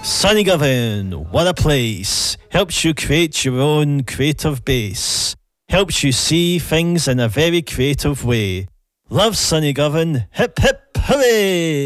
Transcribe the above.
Sunnygovan, what a place. Helps you create your own creative base. Helps you see things in a very creative way. Love Sunnygovan, hip hip hooray!